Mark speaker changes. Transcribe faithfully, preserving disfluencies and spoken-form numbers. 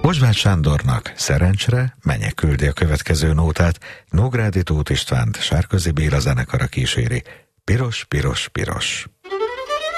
Speaker 1: Bosbágy Sándornak Szerencsre Menye küldi a következő nótát, Nógrádi Tóth Istvánt Sárközi Béla zenekara kíséri. Piros, piros, piros.